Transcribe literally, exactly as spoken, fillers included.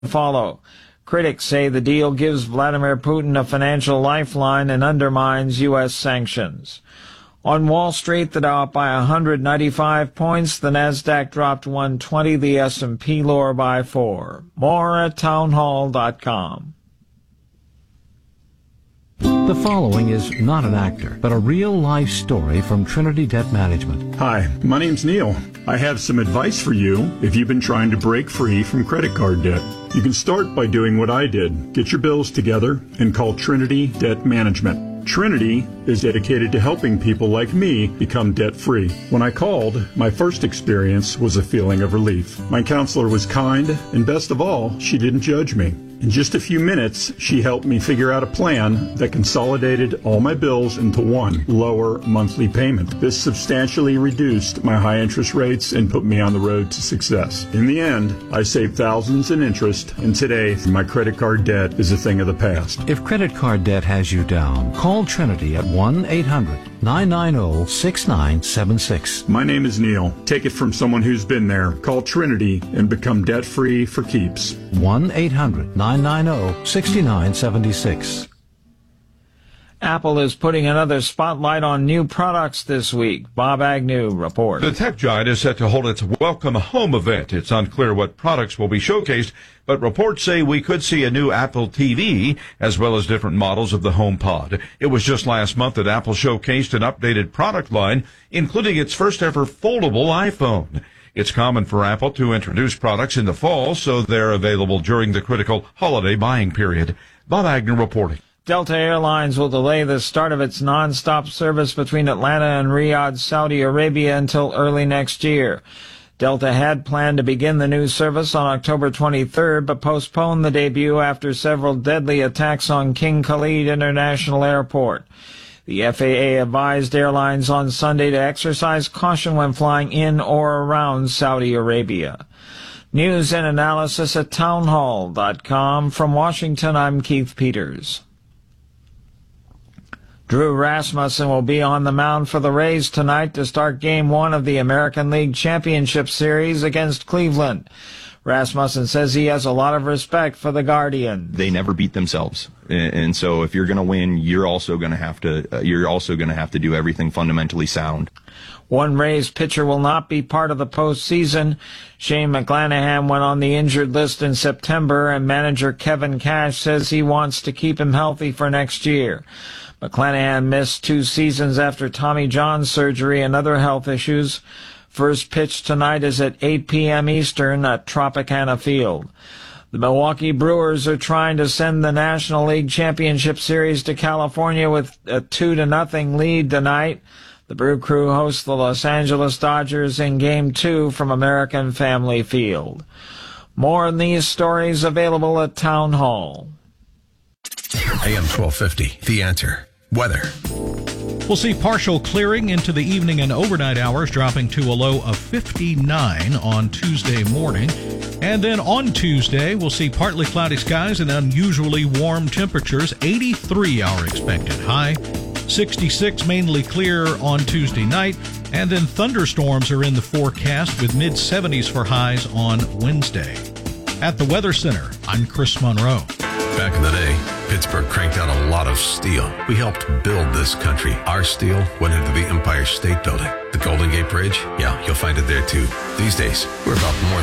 follow. Critics say the deal gives Vladimir Putin a financial lifeline and undermines U S sanctions. On Wall Street, the Dow up by one hundred ninety-five points, the Nasdaq dropped one twenty, the S and P lower by four. More at townhall dot com. The following is not an actor, but a real-life story from Trinity Debt Management. Hi, my name's Neil. I have some advice for you if you've been trying to break free from credit card debt. You can start by doing what I did. Get your bills together and call Trinity Debt Management. Trinity is dedicated to helping people like me become debt-free. When I called, my first experience was a feeling of relief. My counselor was kind, and best of all, she didn't judge me. In just a few minutes, she helped me figure out a plan that consolidated all my bills into one lower monthly payment. This substantially reduced my high interest rates and put me on the road to success. In the end, I saved thousands in interest, and today, my credit card debt is a thing of the past. If credit card debt has you down, call Trinity at one eight hundred nine nine zero six nine seven six. My name is Neil. Take it from someone who's been there. Call Trinity and become debt-free for keeps. one eight hundred nine nine zero six nine seven six. Apple is putting another spotlight on new products this week. Bob Agnew reports. The tech giant is set to hold its Welcome Home event. It's unclear what products will be showcased, but reports say we could see a new Apple T V as well as different models of the HomePod. It was just last month that Apple showcased an updated product line, including its first ever foldable iPhone. It's common for Apple to introduce products in the fall, so they're available during the critical holiday buying period. Bob Agnew reporting. Delta Airlines will delay the start of its non-stop service between Atlanta and Riyadh, Saudi Arabia until early next year. Delta had planned to begin the new service on October twenty-third, but postponed the debut after several deadly attacks on King Khalid International Airport. The F A A advised airlines on Sunday to exercise caution when flying in or around Saudi Arabia. News and analysis at townhall dot com. From Washington, I'm Keith Peters. Drew Rasmussen will be on the mound for the Rays tonight to start Game one of the American League Championship Series against Cleveland. Rasmussen says he has a lot of respect for the Guardians. They never beat themselves, and so if you're going to win, you're also going to have to uh, you're also going to have to do everything fundamentally sound. One Rays pitcher will not be part of the postseason. Shane McClanahan went on the injured list in September, and manager Kevin Cash says he wants to keep him healthy for next year. McClanahan missed two seasons after Tommy John surgery and other health issues. First pitch tonight is at eight p.m. Eastern at Tropicana Field. The Milwaukee Brewers are trying to send the National League Championship Series to California with a two to nothing lead tonight. The Brew Crew hosts the Los Angeles Dodgers in Game two from American Family Field. More on these stories available at Town Hall. A M twelve fifty, The Answer. Weather. We'll see partial clearing into the evening and overnight hours, dropping to a low of fifty-nine on Tuesday morning. And then on Tuesday, we'll see partly cloudy skies and unusually warm temperatures. eighty-three our expected high. sixty-six mainly clear on Tuesday night. And then thunderstorms are in the forecast with mid seventies for highs on Wednesday. At the Weather Center, I'm Chris Monroe. Back in the day, Pittsburgh cranked out a lot of steel. We helped build this country. Our steel went into the Empire State Building. The Golden Gate Bridge? Yeah, you'll find it there too. These days, we're about more